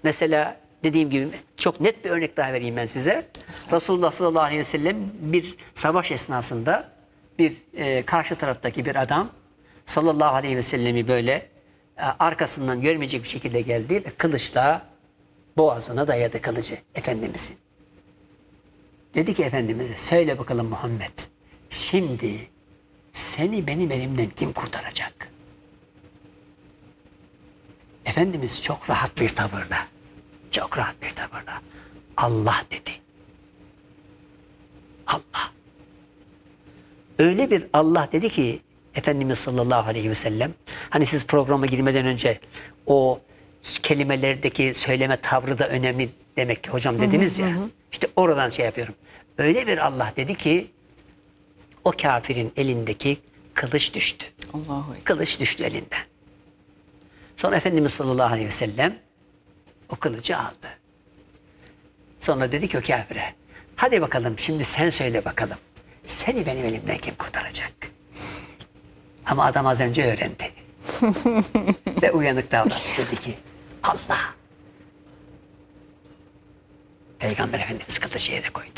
Mesela dediğim gibi çok net bir örnek daha vereyim ben size. Resulullah sallallahu aleyhi ve sellem bir savaş esnasında bir karşı taraftaki bir adam sallallahu aleyhi ve sellemi böyle arkasından görmeyecek bir şekilde geldi ve kılıçla boğazına dayadı kılıcı Efendimizin. Dedi ki Efendimiz'e söyle bakalım Muhammed, şimdi seni benim elimden kim kurtaracak? Efendimiz çok rahat bir tavırla, çok rahat bir tavırla Allah dedi. Allah. Öyle bir Allah dedi ki Efendimiz sallallahu aleyhi ve sellem, hani siz programa girmeden önce o kelimelerdeki söyleme tavrı da önemli demek ki hocam dediniz ya. İşte oradan şey yapıyorum. Öyle bir Allah dedi ki o kafirin elindeki kılıç düştü. Allahu Ekber. Kılıç düştü elinden. Sonra Efendimiz sallallahu aleyhi ve sellem o kılıcı aldı. Sonra dedi ki o kafire, hadi bakalım şimdi sen söyle bakalım. Seni benim elimden kim kurtaracak? Ama adam az önce öğrendi. Ve uyanık davrandı. Dedi ki Allah. Peygamber Efendimiz kılıcı yere koydu.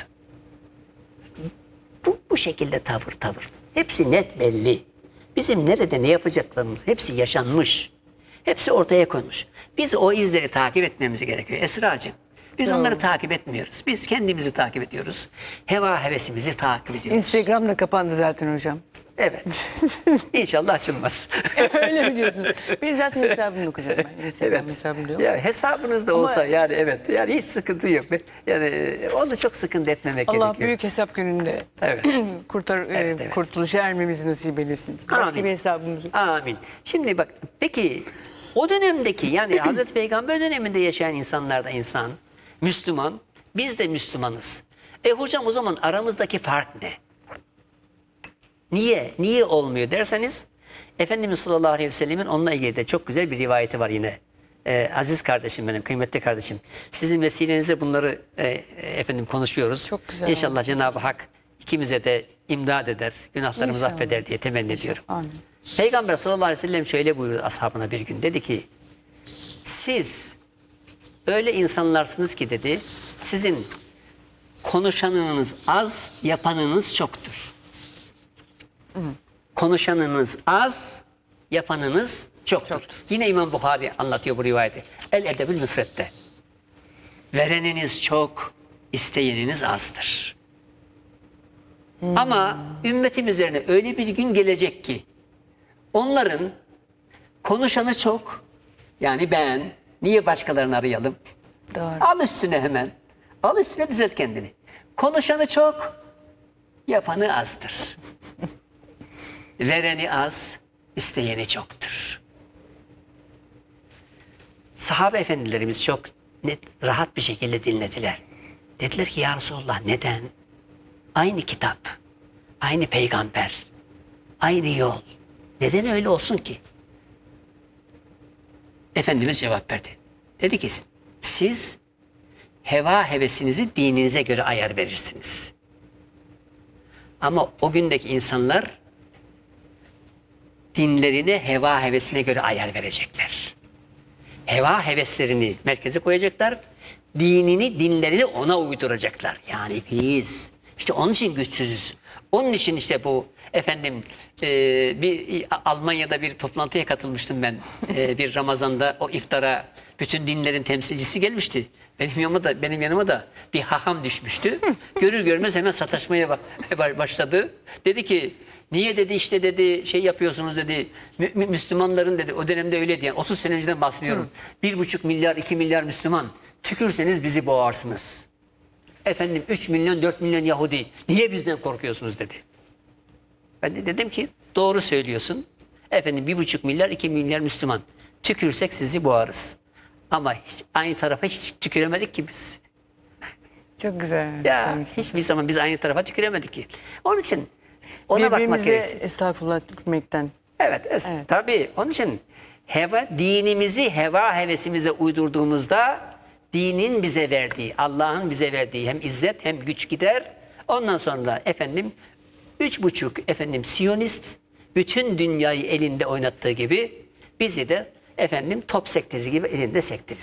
Bu şekilde tavır. Hepsi net belli. Bizim nerede ne yapacaklarımız hepsi yaşanmış. Hepsi ortaya konmuş. Biz o izleri takip etmemiz gerekiyor. Esra'cığım, biz onları takip etmiyoruz. Biz kendimizi takip ediyoruz. Heva hevesimizi takip ediyoruz. Instagram da kapandı zaten hocam. Evet. İnşallah açılmaz. Öyle biliyorsunuz. Ben zaten hesabımı okuyacağım. Ben Instagram hesabım diyor. Ya hesabınız da olsa yani evet. Yani hiç sıkıntı yok. Yani onu çok sıkıntı etmemek Allah gerekiyor. büyük hesap gününde Evet. evet. Kurtuluşa ermemizi nasip eylesin. Başka Amin. bir hesabımız yok. Amin. Şimdi bak peki o dönemdeki yani Hazreti Peygamber döneminde yaşayan insanlar da insan, Müslüman, biz de Müslümanız. Hocam o zaman aramızdaki fark ne? Niye? Niye olmuyor derseniz Efendimiz sallallahu aleyhi ve sellemin onunla ilgili de çok güzel bir rivayeti var yine. Aziz kardeşim benim, kıymetli kardeşim. Sizin vesilenizle bunları efendim konuşuyoruz. Çok güzel. İnşallah Cenab-ı Hak ikimize de imdad eder, günahlarımızı İnşallah. affeder diye temenni ediyorum. Amin. Peygamber sallallahu aleyhi ve sellem şöyle buyurdu ashabına bir gün. Dedi ki siz öyle insanlarsınız ki dedi sizin konuşanınız az, yapanınız çoktur. Konuşanınız az, yapanınız çoktur. Yine İmam Bukhari anlatıyor bu rivayeti. El Edebül Müfret'te. Vereniniz çok, isteyeniniz azdır. Ama ümmetim üzerine öyle bir gün gelecek ki onların konuşanı çok, yani ben, niye başkalarını arayalım? Doğru. Al üstüne hemen. Al üstüne düzelt kendini. Konuşanı çok, yapanı azdır. Vereni az, isteyeni çoktur. Sahabe efendilerimiz çok net, rahat bir şekilde dinlediler. Dediler ki ya Resulallah neden? Aynı kitap, aynı peygamber, aynı yol. Neden öyle olsun ki? Efendimiz cevap verdi. Dedi ki siz heva hevesinizi dininize göre ayar verirsiniz. Ama o gündeki insanlar dinlerine heva hevesine göre ayar verecekler. Heva heveslerini merkeze koyacaklar. Dinlerini ona uyduracaklar. Yani biz işte onun için güçsüzüz. Onun için işte bu efendim bir Almanya'da bir toplantıya katılmıştım ben. Bir Ramazan'da o iftara bütün dinlerin temsilcisi gelmişti. Benim yanıma da bir haham düşmüştü. Görür görmez hemen sataşmaya başladı. Dedi ki niye dedi işte dedi şey yapıyorsunuz dedi. Müslümanların dedi o dönemde öyleydi yani 30 sene önceden bahsediyorum. 1,5 milyar 2 milyar Müslüman tükürseniz bizi boğarsınız. Efendim 3 milyon 4 milyon Yahudi niye bizden korkuyorsunuz dedi. Ben de dedim ki doğru söylüyorsun. Efendim 1,5 milyar 2 milyar Müslüman tükürsek sizi boğarız. Ama aynı tarafa hiç tüküremedik ki biz. Çok güzel. Ya hiçbir zaman biz aynı tarafa tüküremedik ki. Onun için ona bakmak gerekiyor. Estağfurullah tükürmekten. Evet. Tabii onun için dinimizi heva hevesimize uydurduğumuzda dinin bize verdiği, Allah'ın bize verdiği hem izzet hem güç gider. Ondan sonra efendim 3,5 Siyonist bütün dünyayı elinde oynattığı gibi bizi de efendim top sektirir gibi elinde sektirir.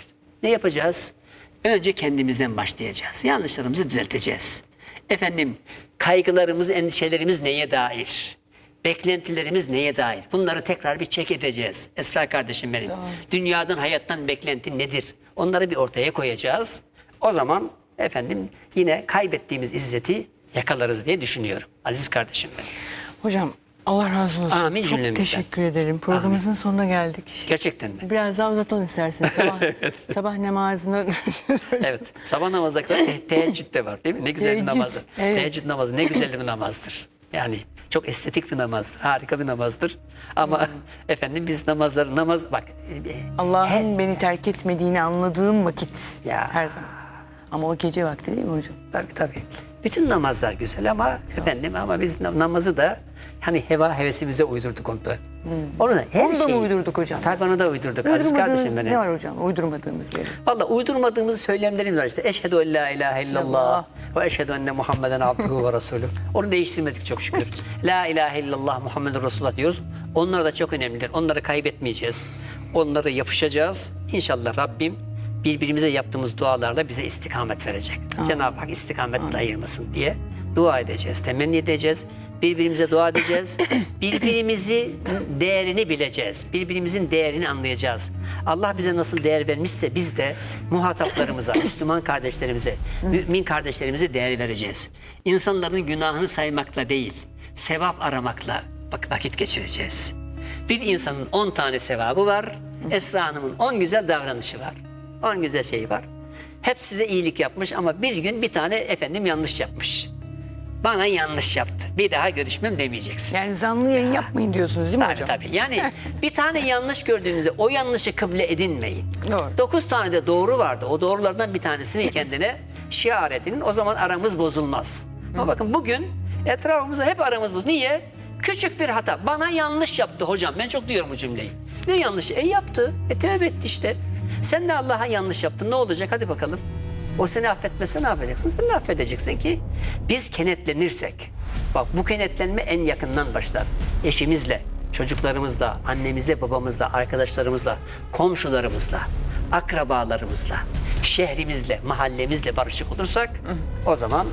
Ne yapacağız? Önce kendimizden başlayacağız. Yanlışlarımızı düzelteceğiz. Efendim, kaygılarımız, endişelerimiz neye dair? Beklentilerimiz neye dair? Bunları tekrar bir check edeceğiz. Esra kardeşim benim. Dünyadan, hayattan beklenti nedir? Onları bir ortaya koyacağız. O zaman efendim yine kaybettiğimiz izzeti yakalarız diye düşünüyorum. Aziz kardeşim benim. Hocam Allah razı olsun. Amin Çok cümlemizden. teşekkür ederim. Programımızın sonuna geldik. Gerçekten mi? Biraz daha uzatalım istersen. Sabah namazını... Evet. Sabah namazda kadar teheccüd de var değil mi? Ne güzel bir Teheccüd, namazdır. evet. Teheccüd namazı ne güzel bir namazdır. Yani çok estetik bir namazdır. Harika bir namazdır. Ama efendim biz namaz bak. Allah'ın beni terk etmediğini anladığım vakit Ya. her zaman. Ama o gece vakti değil mi hocam? Tabii. Bütün namazlar güzel ama efendim ama biz namazı da hani heva hevesimize uydurduk onu da. Onu da her Onu da mı şeyi- uydurduk hocam? Tabii onu da uydurduk aziz kardeşim Uydurmadığımız benim. ne var hocam? Uydurmadığımız bir. Valla uydurmadığımız söylemlerimiz var işte. Eşhedü en la ilahe illallah ve eşhedü enne Muhammeden abduhu ve resulü. Onu değiştirmedik çok şükür. La ilahe illallah Muhammeden Resulullah diyoruz. Onlar da çok önemlidir. Onları kaybetmeyeceğiz. Onları yapışacağız. İnşallah Rabbim birbirimize yaptığımız dualarla bize istikamet verecek. Cenab-ı Hak istikametle ayırmasın diye dua edeceğiz. Temenni edeceğiz. Birbirimize dua edeceğiz. Birbirimizin değerini bileceğiz. Birbirimizin değerini anlayacağız. Allah bize nasıl değer vermişse biz de muhataplarımıza, Müslüman kardeşlerimize, mümin kardeşlerimize değer vereceğiz. İnsanların günahını saymakla değil, sevap aramakla vakit geçireceğiz. Bir insanın 10 tane sevabı var. Esra Hanım'ın 10 güzel davranışı var. 10 güzel şeyi var. Hep size iyilik yapmış ama bir gün bir tane efendim yanlış yapmış. Bana yanlış yaptı. Bir daha görüşmem demeyeceksin. Yani zanlı yayın yapmayın diyorsunuz değil mi hocam? Tabii. Yani bir tane yanlış gördüğünüzde o yanlışı kıble edinmeyin. Doğru. 9 tane de doğru vardı. O doğrulardan bir tanesini kendine şiar edinin. O zaman aramız bozulmaz. Ama bakın bugün etrafımızda hep aramız bozulur. Niye? Küçük bir hata. Bana yanlış yaptı hocam. Ben çok duyuyorum bu cümleyi. Ne yanlış? Yaptı. Tövbe etti işte. Sen de Allah'a yanlış yaptın. Ne olacak? Hadi bakalım. O seni affetmezse ne yapacaksın? Sen de affedeceksin ki biz kenetlenirsek. Bak bu kenetlenme en yakından başlar. Eşimizle, çocuklarımızla, annemizle, babamızla, arkadaşlarımızla, komşularımızla, akrabalarımızla, şehrimizle, mahallemizle barışık olursak o zaman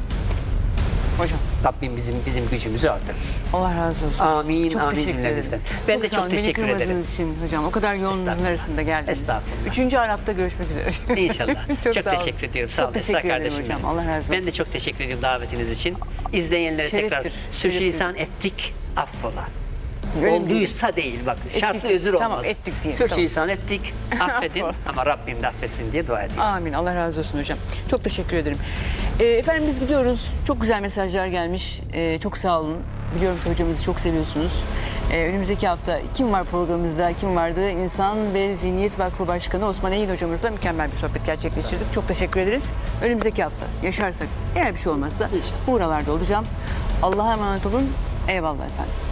Hocam Rabbim bizim gücümüzü artırır. Allah razı olsun. Amin, Çok amin teşekkür cümlemizden. ederim. Ben de sağ olun. çok teşekkür Beni ederim. kırmadığınız için hocam. O kadar yoğunluğunuzun Estağfurullah. arasında geldiniz. Estağfurullah. 3. Arap'ta görüşmek üzere. İnşallah. Çok sağ olun. teşekkür ediyorum. Sağ Çok olun teşekkür Esra ederim kardeşim hocam. benim. Allah razı olsun. Ben de çok teşekkür ediyorum davetiniz için. İzleyenlere tekrar Şereftir, sürçülisan ettik, affola. Öyle mi Olduysa değil bak şartlı Ettik, özür tamam, olmaz. ettik diyelim, Sürçülisan ettik, affedin Affola. ama Rabbim de affetsin diye dua ediyorum. Amin. Allah razı olsun hocam. Çok teşekkür ederim. Efendim biz gidiyoruz. Çok güzel mesajlar gelmiş. Çok sağ olun. Biliyorum ki hocamızı çok seviyorsunuz. Önümüzdeki hafta kim var programımızda? Kim vardı? İnsan ve Zihniyet Vakfı Başkanı Osman Engin hocamızla mükemmel bir sohbet gerçekleştirdik. Çok teşekkür ederiz. Önümüzdeki hafta yaşarsak eğer bir şey olmazsa buralarda olacağım. Allah'a emanet olun. Eyvallah efendim.